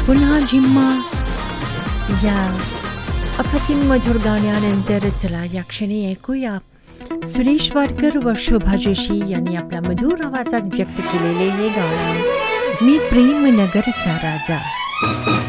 पुन्हा जिम्मा या अप्रतिम मधुर गाण्यानंतर चला या क्षणी ऐकूया सुरेश वाडकर व शोभा जोशी यांनी आपल्या मधुर आवाजात व्यक्त केलेले हे गाणं मी प्रेम नगरचा राजा.